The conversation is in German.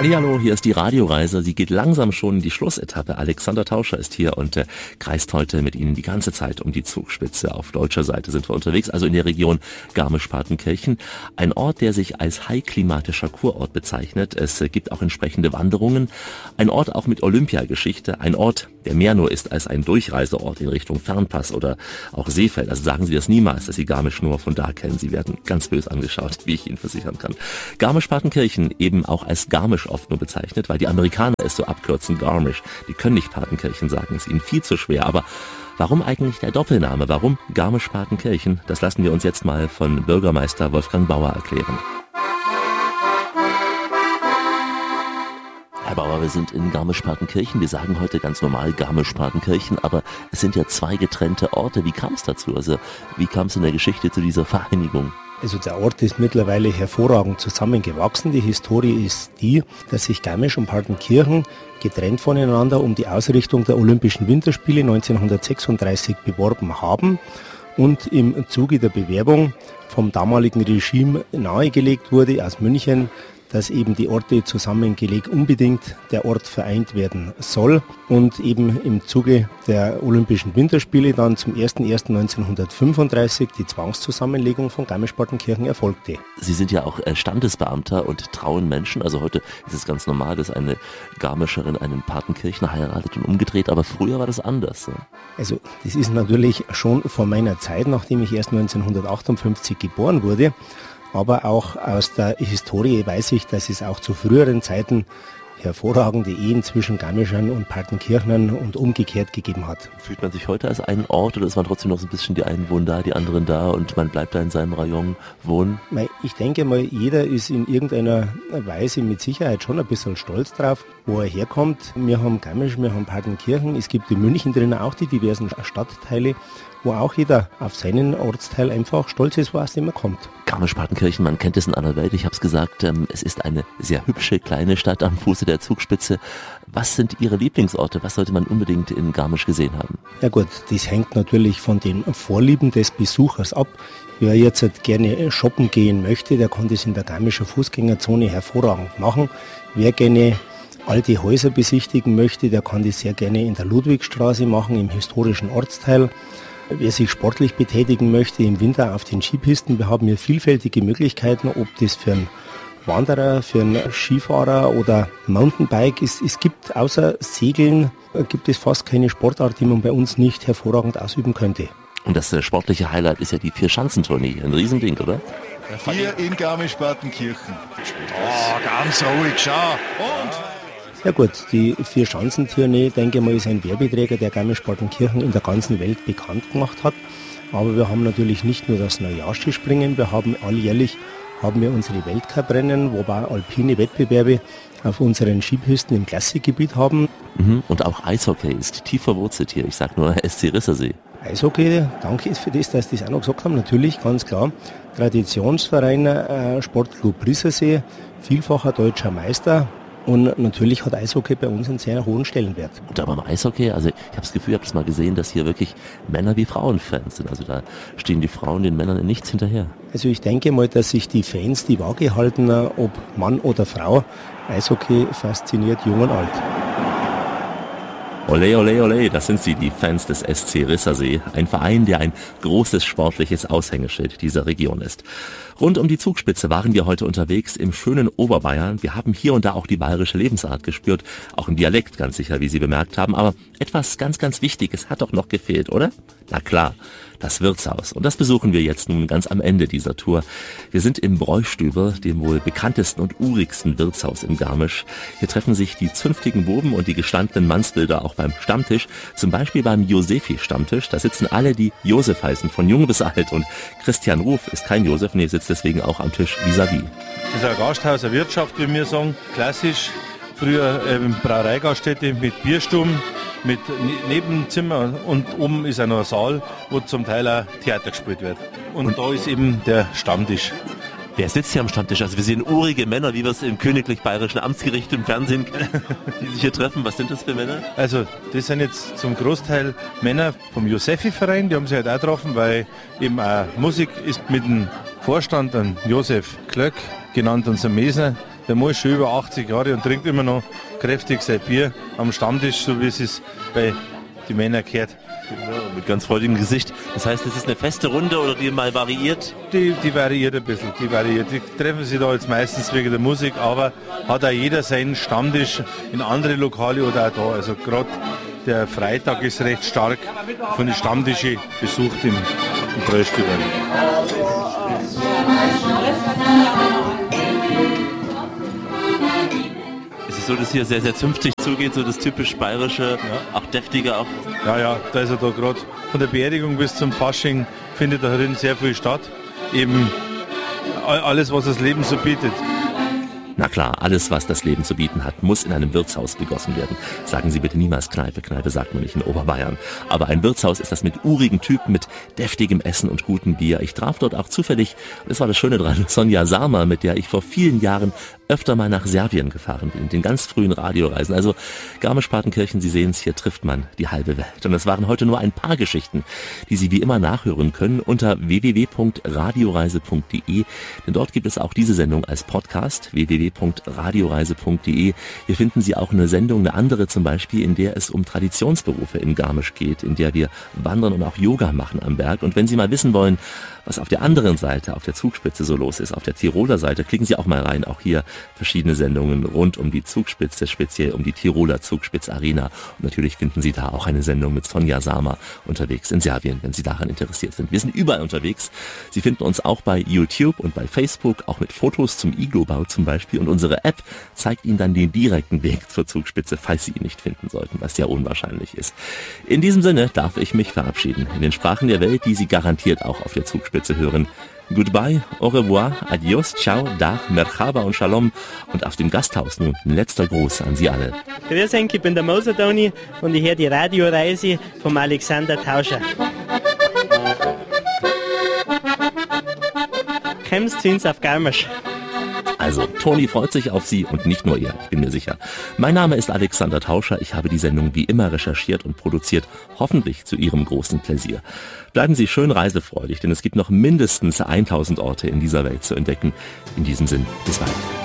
Hallihallo, hier ist die Radioreise. Sie geht langsam schon in die Schlussetappe. Alexander Tauscher ist hier und kreist heute mit Ihnen die ganze Zeit um die Zugspitze. Auf deutscher Seite sind wir unterwegs, also in der Region Garmisch-Partenkirchen. Ein Ort, der sich als high-klimatischer Kurort bezeichnet. Es gibt auch entsprechende Wanderungen. Ein Ort auch mit Olympiageschichte. Ein Ort, der mehr nur ist als ein Durchreiseort in Richtung Fernpass oder auch Seefeld. Also sagen Sie das niemals, dass Sie Garmisch nur von da kennen. Sie werden ganz böse angeschaut, wie ich Ihnen versichern kann. Garmisch-Partenkirchen eben auch als Garmisch oft nur bezeichnet, weil die Amerikaner es so abkürzen, Garmisch. Die können nicht Partenkirchen sagen, ist ihnen viel zu schwer. Aber warum eigentlich der Doppelname? Warum Garmisch-Partenkirchen? Das lassen wir uns jetzt mal von Bürgermeister Wolfgang Bauer erklären. Herr Bauer, wir sind in Garmisch-Partenkirchen. Wir sagen heute ganz normal Garmisch-Partenkirchen, aber es sind ja zwei getrennte Orte. Wie kam es dazu? Also wie kam es in der Geschichte zu dieser Vereinigung? Also der Ort ist mittlerweile hervorragend zusammengewachsen. Die Historie ist die, dass sich Garmisch und Partenkirchen getrennt voneinander um die Ausrichtung der Olympischen Winterspiele 1936 beworben haben und im Zuge der Bewerbung vom damaligen Regime nahegelegt wurde aus München, dass eben die Orte zusammengelegt unbedingt der Ort vereint werden soll und eben im Zuge der Olympischen Winterspiele dann zum 01.01.1935 die Zwangszusammenlegung von Garmisch-Partenkirchen erfolgte. Sie sind ja auch Standesbeamter und trauen Menschen, also heute ist es ganz normal, dass eine Garmischerin einen Partenkirchner heiratet und umgedreht, aber früher war das anders. Ja? Also das ist natürlich schon vor meiner Zeit, nachdem ich erst 1958 geboren wurde, aber auch aus der Historie weiß ich, dass es auch zu früheren Zeiten hervorragende Ehen zwischen Garmischern und Partenkirchnern und umgekehrt gegeben hat. Fühlt man sich heute als einen Ort oder ist man trotzdem noch so ein bisschen, die einen wohnen da, die anderen da und man bleibt da in seinem Rayon wohnen? Ich denke mal, jeder ist in irgendeiner Weise mit Sicherheit schon ein bisschen stolz drauf, wo er herkommt. Wir haben Garmisch, wir haben Partenkirchen, es gibt in München drinnen auch die diversen Stadtteile, wo auch jeder auf seinen Ortsteil einfach stolz ist, wo aus dem er kommt. Garmisch-Partenkirchen, man kennt es in aller Welt, ich habe es gesagt, es ist eine sehr hübsche kleine Stadt am Fuße der Zugspitze. Was sind Ihre Lieblingsorte? Was sollte man unbedingt in Garmisch gesehen haben? Ja gut, das hängt natürlich von den Vorlieben des Besuchers ab. Wer jetzt gerne shoppen gehen möchte, der kann das in der Garmischer Fußgängerzone hervorragend machen. Wer gerne alte Häuser besichtigen möchte, der kann das sehr gerne in der Ludwigstraße machen, im historischen Ortsteil. Wer sich sportlich betätigen möchte im Winter auf den Skipisten, wir haben hier vielfältige Möglichkeiten, ob das für einen Wanderer, für einen Skifahrer oder Mountainbike ist. Es gibt außer Segeln, gibt es fast keine Sportart, die man bei uns nicht hervorragend ausüben könnte. Und das sportliche Highlight ist ja die Vier-Schanzentournee, ein Riesending, oder? Hier in Garmisch-Partenkirchen. Oh, ganz ruhig, schau. Und ja gut, die Vier-Schanzentournee, denke ich mal, ist ein Werbeträger, der Garmisch-Partenkirchen in der ganzen Welt bekannt gemacht hat. Aber wir haben natürlich nicht nur das Neujahrsskispringen, wir haben alljährlich unsere Weltcuprennen, wobei alpine Wettbewerbe auf unseren Skipisten im Klassikgebiet haben. Und auch Eishockey ist tief verwurzelt hier, ich sag nur SC Rissersee. Eishockey, danke für das, dass Sie das auch noch gesagt haben, natürlich, ganz klar. Traditionsverein Sportclub Rissersee, vielfacher deutscher Meister. Und natürlich hat Eishockey bei uns einen sehr hohen Stellenwert. Und aber beim Eishockey, also ich habe das Gefühl, ich habe das mal gesehen, dass hier wirklich Männer wie Frauen Fans sind. Also da stehen die Frauen den Männern in nichts hinterher. Also ich denke mal, dass sich die Fans die Waage halten, ob Mann oder Frau. Eishockey fasziniert jung und alt. Ole, ole, ole, das sind sie, die Fans des SC Rissersee. Ein Verein, der ein großes sportliches Aushängeschild dieser Region ist. Rund um die Zugspitze waren wir heute unterwegs im schönen Oberbayern. Wir haben hier und da auch die bayerische Lebensart gespürt, auch im Dialekt ganz sicher, wie Sie bemerkt haben. Aber etwas ganz, ganz Wichtiges hat doch noch gefehlt, oder? Na klar, das Wirtshaus. Und das besuchen wir jetzt nun ganz am Ende dieser Tour. Wir sind im Bräustüber, dem wohl bekanntesten und urigsten Wirtshaus in Garmisch. Hier treffen sich die zünftigen Buben und die gestandenen Mannsbilder auch beim Stammtisch. Zum Beispiel beim Josefi-Stammtisch. Da sitzen alle, die Josef heißen, von jung bis alt. Und Christian Ruf ist kein Josef, nee, sitzt deswegen auch am Tisch vis-à-vis. Das ist ein Gasthaus, eine Wirtschaft, wie wir sagen, klassisch. Früher Brauereigaststätte mit Bierstuben, mit Nebenzimmer und oben ist auch noch ein Saal, wo zum Teil auch Theater gespielt wird. Und da ist eben der Stammtisch. Wer sitzt hier am Stammtisch? Also wir sehen urige Männer, wie wir es im Königlich Bayerischen Amtsgericht im Fernsehen, die sich hier treffen. Was sind das für Männer? Also das sind jetzt zum Großteil Männer vom Josefi-Verein, die haben sich halt auch getroffen, weil eben auch Musik ist mit dem Vorstand, an Josef Klöck, genannt unser Mesner, der Mann ist schon über 80 Jahre und trinkt immer noch kräftig sein Bier am Stammtisch, so wie es bei den Männern gehört. Genau, mit ganz freudigem Gesicht. Das heißt, es ist eine feste Runde oder die mal variiert? Die variiert ein bisschen, die treffen sich da jetzt meistens wegen der Musik, aber hat auch jeder seinen Stammtisch in andere Lokale oder auch da. Also gerade der Freitag ist recht stark von den Stammtischen besucht im Tröstüberl. Es ist so, dass hier sehr, sehr zünftig zugeht, so das typisch bayerische, auch deftige auch. Ja, da ist er da gerade. Von der Beerdigung bis zum Fasching findet da drin sehr viel statt. Eben alles, was das Leben so bietet. Na klar, alles, was das Leben zu bieten hat, muss in einem Wirtshaus begossen werden. Sagen Sie bitte niemals Kneipe. Kneipe sagt man nicht in Oberbayern. Aber ein Wirtshaus ist das mit urigen Typen, mit deftigem Essen und gutem Bier. Ich traf dort auch zufällig, und das war das Schöne dran, Sonja Sama, mit der ich vor vielen Jahren öfter mal nach Serbien gefahren bin, den ganz frühen Radioreisen. Also Garmisch-Partenkirchen, Sie sehen es, hier trifft man die halbe Welt. Und es waren heute nur ein paar Geschichten, die Sie wie immer nachhören können unter www.radioreise.de, denn dort gibt es auch diese Sendung als Podcast, www.radioreise.de. Hier finden Sie auch eine Sendung, eine andere zum Beispiel, in der es um Traditionsberufe in Garmisch geht, in der wir wandern und auch Yoga machen am Berg. Und wenn Sie mal wissen wollen, was auf der anderen Seite, auf der Zugspitze so los ist, auf der Tiroler Seite, klicken Sie auch mal rein. Auch hier verschiedene Sendungen rund um die Zugspitze, speziell um die Tiroler Zugspitz-Arena. Und natürlich finden Sie da auch eine Sendung mit Sonja Sama unterwegs in Serbien, wenn Sie daran interessiert sind. Wir sind überall unterwegs. Sie finden uns auch bei YouTube und bei Facebook, auch mit Fotos zum Iglobau zum Beispiel. Und unsere App zeigt Ihnen dann den direkten Weg zur Zugspitze, falls Sie ihn nicht finden sollten, was ja unwahrscheinlich ist. In diesem Sinne darf ich mich verabschieden. In den Sprachen der Welt, die Sie garantiert auch auf der Zugspitze hören. Goodbye, au revoir, adios, ciao, dach, merhaba und shalom. Und aus dem Gasthaus nun ein letzter Gruß an Sie alle. Grüß euch, ich bin der Moser Toni und ich höre die Radioreise vom Alexander Tauscher. Kommst zu uns auf Garmisch. Also, Toni freut sich auf Sie und nicht nur er, ich bin mir sicher. mein Name ist Alexander Tauscher, ich habe die Sendung wie immer recherchiert und produziert, hoffentlich zu Ihrem großen Pläsier. Bleiben Sie schön reisefreudig, denn es gibt noch mindestens 1000 Orte in dieser Welt zu entdecken. In diesem Sinn, bis bald.